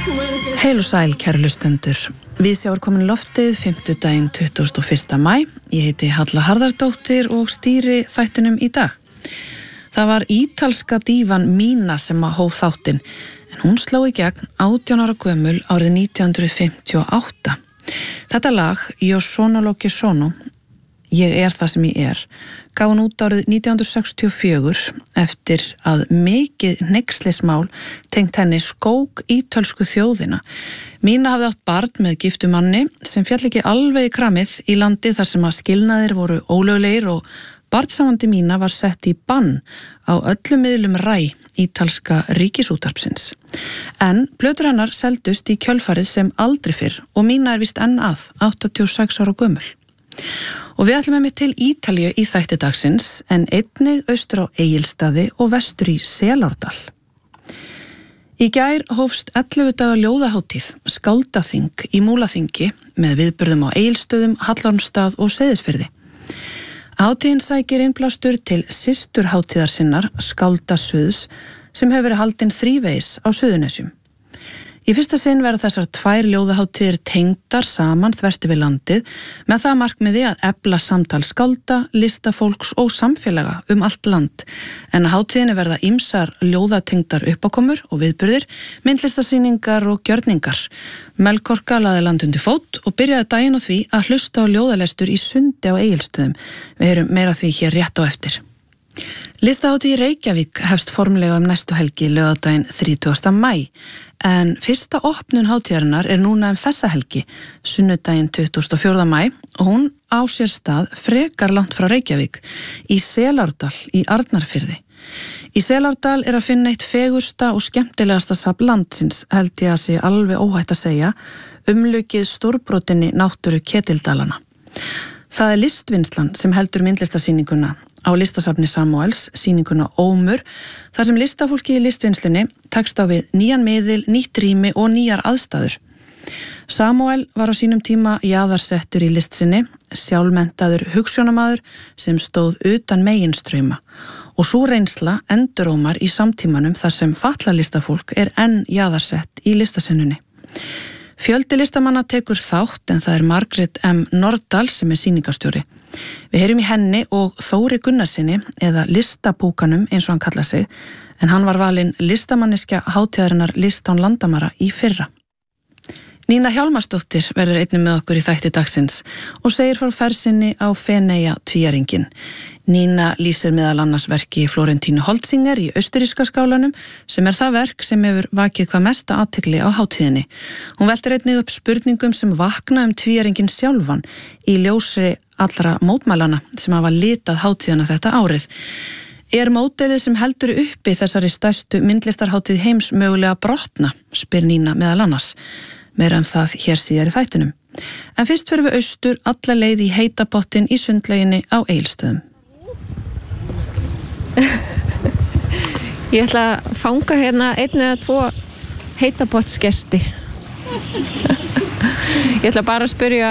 Heil og sæl, kæru hlustendur. Viðsjá komin loftið 5. 21. maí. Ég heiti Halla Harðardóttir og stýri þættinum í dag. Það var ítalska dívan Mina sem hóf þáttinn, en hún sló í gegn 18 ára gömul árið 1958. Þetta lag, Io sono lo che sono, Ég það sem ég gaf hún út árið 1964 eftir að mikið hneykslismál tengt henni skók ítölsku þjóðina. Mina hafði átt barn með giftu manni sem féll ekki alveg í kramið í landi þar sem að skilnaðir voru ólöglegir og barnsamandi Mina var sett í bann á öllum miðlum RAI, ítalska ríkisútvarpsins. En plötur hennar seldust í kjölfarið sem aldrei fyrr og Mina víst enn 86 ára gömul. Og við ætlum með til Ítalíu í þætti dagsins, en einnig austur á Egilsstaði og vestur í Selárdal. Í gær hófst 11 daga ljóðahátíð, skáldaþing í Múlaþingi með viðburðum á Egilsstöðum, Hallormsstað og Seyðisfirði. Hátíðin sækir innblástur til systurhátíðar sinnar, Skáldasuðs, sem hefur verið haldin þrívegis á Suðurnesjum. Í fyrsta sinn verða þessar 2 ljóðahátíðir tengdar saman þvert yfir landið með það markmiði að efla samtal skálda, listafólks og samfélaga allt land. En að hátíðinni verða ýmsar ljóðatengdar uppákomur og viðburðir, myndlistasýningar og gjörningar. Melkorka laði land undir fót og byrjaði daginn á því að hlusta á ljóðalestur í Sundi á Egilsstöðum. Við heyrum meira því hér rétt á eftir. Listahátíð í Reykjavík hefst formlega næstu helgi laugardaginn 30. maí, en fyrsta opnun hátíðarinnar núna þessa helgi, sunnudaginn 24. maí, og hún á sér stað frekar langt frá Reykjavík, í Selárdal í Arnarfirði. Í Selárdal að finna eitt fegursta og skemmtilegasta safn landsins, held ég að sé alveg óhætt að segja, umlukið stórbrotinni náttúru Ketildalana. Það listvinnslan sem heldur myndlistasýninguna á listasafni Samúels, sýninguna Ómur, þar sem listafólki í listvinnslunni tekst á við nýjan miðil, nýtt rými og nýjar aðstæður. Samúel var á sínum tíma jaðarsettur í listsinni, sjálfmenntaður hugsjónamaður sem stóð utan meginstrauma og sú reynsla endurómar í samtímanum þar sem fatlalistafólk enn jaðarsett í listasinnunni. Fjöldi listamanna tekur þátt, en það Margrét M. Nordahl sem sýningarstjóri. Við heyrum í henni og Þóri Gunnarsinni, eða listapúkanum eins og hann kallar sig, en hann var valinn listamanniskja hátíðarinnar List án landamæra í fyrra. Nína Hjálmarsdóttir verður einnig með okkur í þætti dagsins og segir frá ferð sinni á Feneyja tvíæringinn. Nína lýsir meðal annars verki Florentínu Holtzinger í Austurríska skálanum, sem það verk sem hefur vakið hvað mesta athygli á hátíðinni. Hún veltir einnig upp spurningum sem vakna tvíæringinn sjálfan í ljósi allra mótmælana sem hafa litað hátíðina þetta árið. Módelið sem heldur uppi þessari stærstu myndlistarhátíð heims mögulega brotna, spyr Nína meðal annars. Meira það hér síðar í þættinum. En fyrst fyrir við austur alla leið í heitapottin í sundlauginni á Egilsstöðum. Ég ætla að fanga hérna 1 eða 2 heitapottsgesti. Ég ætla bara að spyrja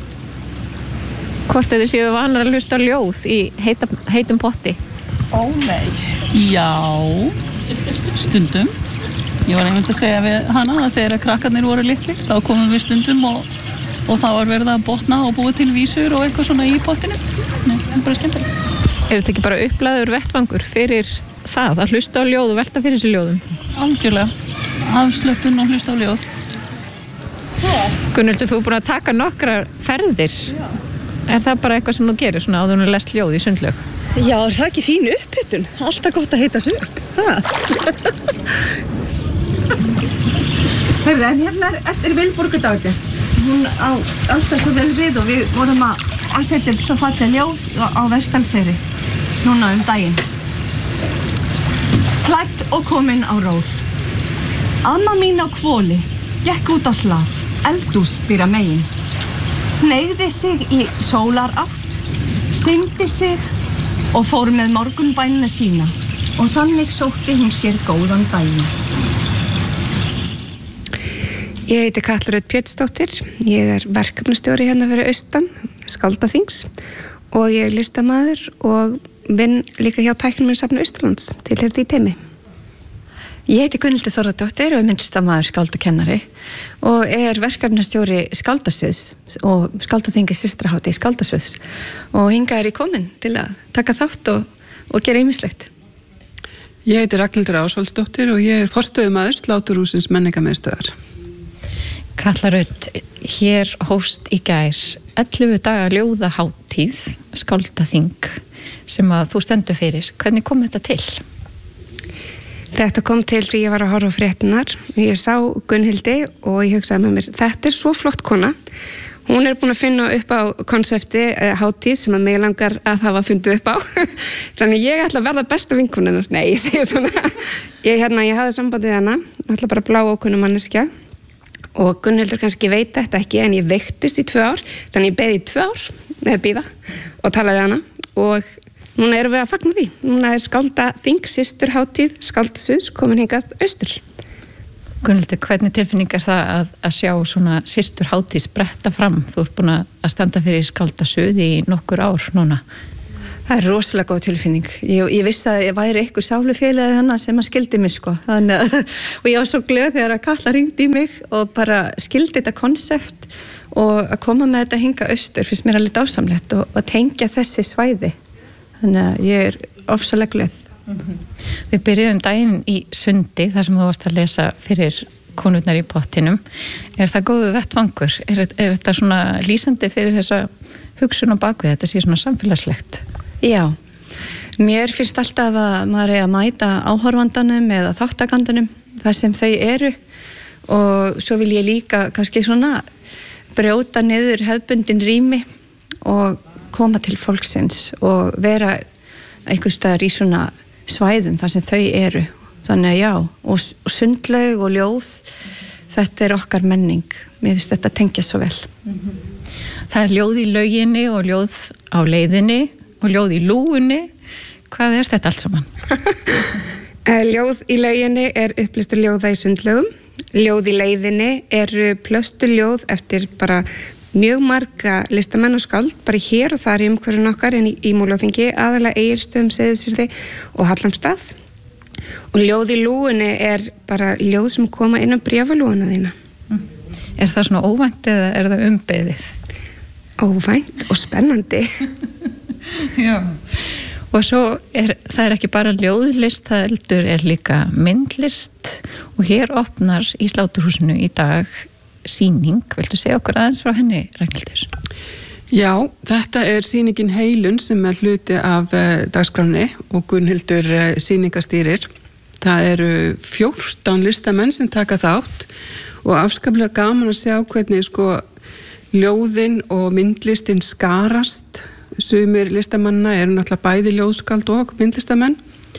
hvort þið séu vanar að hlusta ljóð í heitum potti. Ó nei. Já, stundum. Ég var einmitt að segja við hana að þegar krakkarnir voru litlir, þá komum við stundum og þá var verið að botna og búið til vísur og eitthvað svona í pottinu. Nei, það bara skemmtilegt. Þetta ekki bara upplagður vettvangur fyrir það að hlusta á ljóð og velta fyrir sér ljóðum? Algjörlega. Afslöppun og hlusta á ljóð. Gunnhildur, þú búin að taka nokkrar ferðir. Já. Það bara eitthvað sem þú gerir svona áður en að lest ljóð í sundlaug? Já, það ekki fín upphittun? Alltaf gott að hitta sig upp. Heyrðu, en hérna eftir Vilborgu Dagbjarts. Hún á alltaf svo vel við og við vorum að setja upp svo falleg ljóð á Vestalseyri núna daginn. Klædd og komin á ról. Amma mín á Hvoli gekk út á hlað, eldhús býra megin. Hneigði sig í sólarátt, syngdi sig og fór með morgunbænina sína og þannig sótti hún sér góðan daginn. Ég heiti Katla Rut Pétursdóttir, ég verkefnastjóri hérna fyrir austan, Skáldaþings, og ég listamaður og vinn líka hjá Tækniminjasafni Austurlands, tilheyrði í teymi. Ég heiti Gunnhildur Þórðardóttir og er myndlistarmaður, skáldakennari og er verkefnastjóri Skáldasviðs og Skáldaþingi systrahátíð Skáldasviðs og hingað er ég komin til að taka þátt og gera ýmislegt. Ég heiti Ragnhildur Ásvaldsdóttir og ég er forstöðumaður Sláturhússins menningarmiðstöðvar. Katla Rut, hér hófst í gær 11 daga ljóðahátíð Skáldaþing sem að þú stendur fyrir. Hvernig kom þetta til? Þetta kom til því ég var að horfa á fréttinar. Ég sá Gunnhildi og ég hugsaði með mér, þetta er svo flott kona. Hún er búin að finna upp á konsepti hátíð sem að mig langar að hafa fundið upp á. Þannig ég ætla að verða besta vinkonunnar. Nei, ég segi svona. Ég hafði sambandið hana, ætla bara blá ókunna manneskja. Og Gunnhildur kannski veit þetta ekki en ég veiktist í 2 ár. Þannig ég beið í 2 ár með að bíða og talaði við hana og núna erum við að fagna því. Núna er Skáldaþing systurhátíð Skáldasviðs komin hingað austur. Gunnhildur, hvernig tilfinning er það að sjá svona systurhátíð spretta fram? Þú ert búin að standa fyrir Skáldasviði í nokkur ár núna. Það er rosalega góð tilfinning. Ég vissi að ég væri einhver sálufélagi þannig sem að skildi mig sko. Og ég var svo glöð þegar að Katla hringdi í mig og bara skildi þetta konsept og að koma með þetta hinga austur finnst mér alveg dásamlegt og að tengja þessi svæði. Þannig að ég er ofsalega glöð. Við byrjuðum daginn í Sundi þar sem þú varst að lesa fyrir konurnar í pottinum. Er það góðu vettvangur? Er þetta svona lýsandi fyrir þessa hugsun á bakvið? Þetta sé svona samfélagslegt? Já, mér finnst alltaf að maður er að mæta áhorfandanum eða þáttakandanum þar sem þau eru og svo vil ég líka kannski svona brjóta niður hefðbundin rými og koma til fólksins og vera einhvers staðar í svona svæðum þar sem þau eru. Þannig að já, og sundlaug og ljóð, þetta er okkar menning. Mér finnst þetta tengja svo vel. Það er ljóð í lauginni og ljóð á leiðinni og ljóð í lúgunni. Hvað er þetta allt saman? Ljóð í lauginni er upplýstur ljóða í sundlaugum. Ljóð í leiðinni eru plöstuljóð eftir bara mjög marga listamenn og skáld bara hér og þar í umhverfinu okkar en í Múlaþingi, aðalega Egilsstöðum, Seyðisfirði og Hallormsstað. Og ljóð í lúgunni er bara ljóð sem koma inn á bréfalúguna þína. Er það svona óvænt eða er það umbeðið? Óvænt og spennandi. Já. Og svo það er ekki bara ljóðlist, það er líka myndlist og hér opnar í Sláturhúsinu í dag sýning. Viltu segja okkur aðeins frá henni, Ragnhildur? Já, þetta er sýningin Heilun sem er hluti af dagskráni og Gunnhildur sýningastýrir. Það eru 14 listamenn sem taka þátt og afskaplega gaman að sjá hvernig sko ljóðin og myndlistin skarast. Sumir listamanna eru náttúrulega bæði ljóðskald og myndlistamenn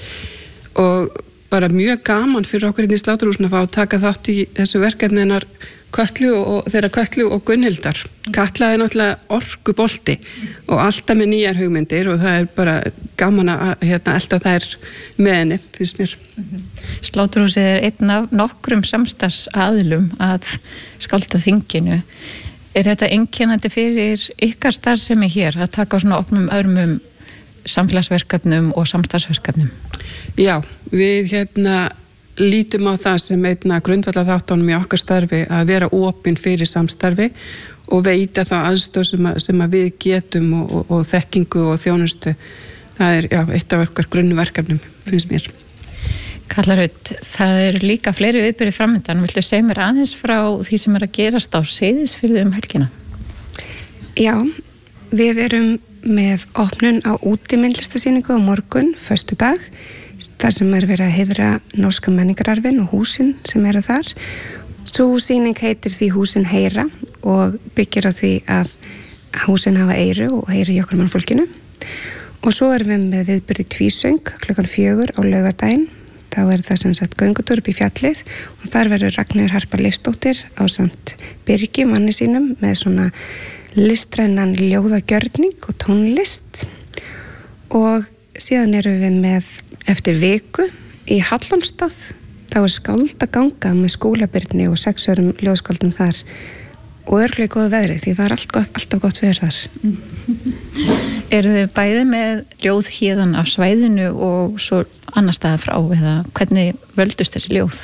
og bara mjög gaman fyrir okkur inn í Sláturhúsinu að fá að taka þátt í þessu verkefni hennar Kötlu og þeirra Kötlu og Gunnhildar. Katla er náttúrulega orkubolti og alltaf með nýjar hugmyndir og það er bara gaman að elta þær með henni, finnst mér. Sláturhúsið er einn af nokkrum samstarfsaðilum að Skáldaþinginu. Er þetta einkennandi fyrir ykkar starfsemi hér að taka á svona opnum örmum samfélagsverkefnum og samstarfsverkefnum? Já, við lítum á það sem einna grundvallar þáttunum í okkar starfi að vera opin fyrir samstarfi og veita þá aðstoð sem að við getum og þekkingu og þjónustu. Það er eitt af okkar grunnverkefnum, finnst mér. Katla Rut, það eru líka fleiri viðburðir framundan. Viltu segja mér aðeins frá því sem er að gerast á Seyðisfirði helgina? Já, við erum með opnun á útimyndlistasýningu á morgun, föstudag, þar sem er verið að heiðra norska menningararfinn og húsin sem eru þar. Sú sýning heitir því Húsin heyra og byggir á því að húsin hafa eyru og heyri í okkur mannfólkinu. Og svo erum við með viðburði tvísöng klukkan 4 á laugardaginn. Þá er það sem sagt göngutúr upp í fjallið og þar verður Ragnheiður Harpa Leifsdóttir ásamt Birgi, manni sínum, með svona listrænan ljóðagjörning og tónlist. Og síðan erum við með eftir viku í Hallormsstað. Þá er skáldaganga með Skúlabirni og 6 öðrum ljóðskáldum þar og örglega góðu veðri því það er alltaf gott veður þar. Eru þið bæði með ljóð héðan af svæðinu og svo annar staðar frá eða hvernig völdust þessi ljóð?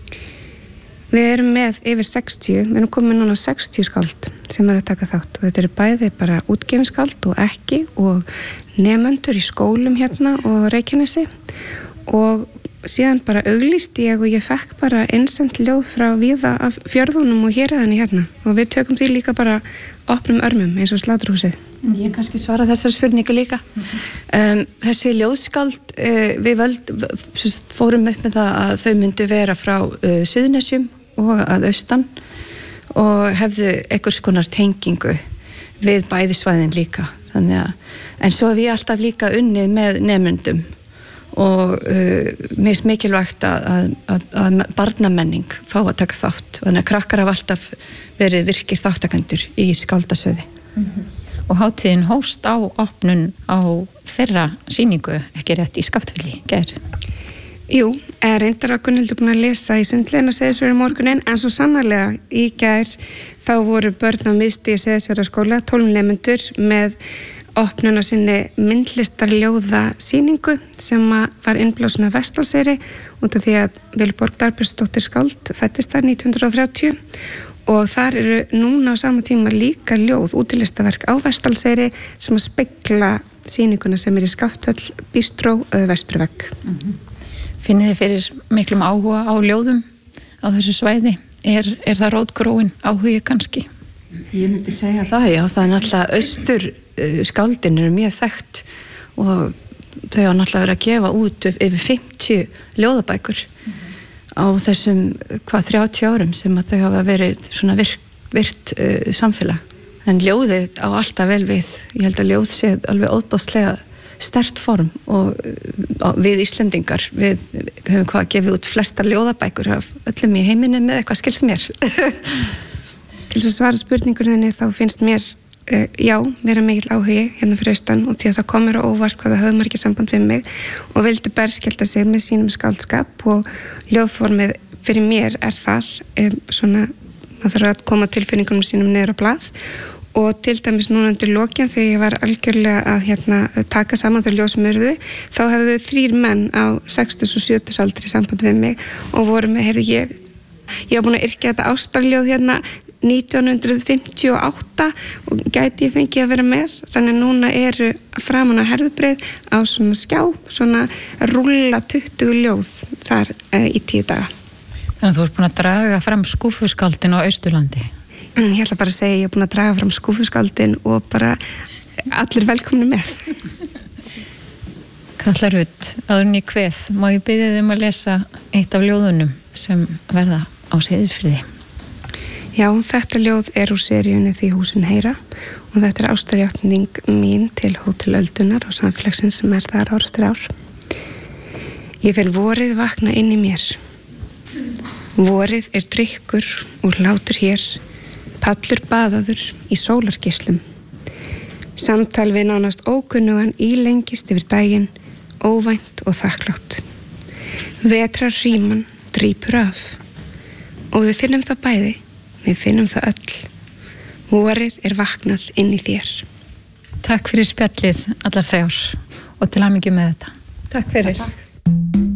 Við erum með yfir 60, við erum komin núna 60 skáld sem að taka þátt og þetta eru bæði bara útgefinskáld og ekki og nemendur í skólum hérna og Reykjanesi og síðan bara auglýst ég og ég fekk bara innsend ljóð frá víða af fjörðunum og héraðinni hérna og við tökum því líka bara opnum örmum eins og Sláturhúsið. Ég kannski svara þessar spurningu líka. Þessi ljóðskáld, við fórum upp með það að þau myndu vera frá Suðurnesjum og að austan og hefðu einhvers konar tengingu við bæði svæðin líka. En svo hef ég alltaf líka unnið með nemendum og mér finnst mikilvægt að barnamenning fá að taka þátt. Þannig að krakkar hafa alltaf verið virkir þáttakendur í skáldasöði. Og hátíðin hóst á opnun á þeirra sýningu, ekki rétt í Skaftfelli, gær? Jú, reyndar að Gunnhildur búin að lesa í Sundlaugin á Seyðisfirði morguninn, en svo sannarlega í gær þá voru börn á miðstigi Seyðisfjarðarskóla, 12 nemendur með opnuna sinni myndlistarljóða sýningu sem var innblásin af Vestalseyri út af því að Vilborg Dagbjörnsdóttir skáld fæddist þar 1930 og þar eru núna á sama tíma líka ljóð útilistaverk á Vestalseyri sem að spegla sýninguna sem í Skaftfell Bistró Vesturvegg. Finnið þið fyrir miklum áhuga á ljóðum á þessu svæði? Er það rótgróin áhugi kannski? Ég myndi segja það, já. Það náttúrulega austur skáldin eru mjög þekkt og þau hafa náttúrulega verið að gefa út yfir 50 ljóðabækur á þessum 30 árum sem að þau hafa verið svona virt samfélag. En ljóðið á alltaf vel við. Ég held að ljóð sé alveg óbáslega sterkt form og við Íslendingar, við höfum gefið út flestar ljóðabækur af öllum í heiminum með eitthvað skils mér. Til þess að svara spurningunni þá finnst mér já, vera mikill áhugi hérna fyrir austan og til að það komur á óvart hvað það höfðu margir samband við mig og vildu berskjálta sig með sínum skáldskap og ljóðformið fyrir mér það svona, það þarf að koma tilfinningunum sínum niður á blað og til dæmis núna undir lokin þegar ég var algjörlega að taka saman þau ljóð sem urðu, þá hefðu 3 menn á 60 og 70 aldri samband við mig og voru með, ég var búin að yrkja þetta ástarljóð hérna 1958 og gæti ég fengið að vera með, þannig núna eru framan á herðubreið á svona skjá, svona rúlla 20 ljóð þar í 10 daga. Þannig að þú ert búin að draga fram skúfuskáldin á Austurlandi? Ég ætla bara að segja, ég er búin að draga fram skúfuskáldin og bara allir velkomni með. Katla Rut, áður en ég kveð, má ég biðja þig að lesa eitt af ljóðunum sem verða á Seyðisfirði? Já, þetta ljóð úr seríunni Því húsin heyra og þetta ástarjátning mín til Hótel Öldunar og samfélagsins sem þar ár eftir ár. Ég finn vorið vakna inn í mér. Vorið drykkur og hlátur hér, pallur baðaður í sólargeislum. Samtal við nánast ókunnugan ílengist yfir daginn, óvænt og þakklátt. Vetrar hríman drýpur af og við finnum það bæði. Við finnum það öll. Vorið vaknað inn í þér. Takk fyrir spjallið allar 3 og til hamingju með þetta. Takk fyrir. Takk.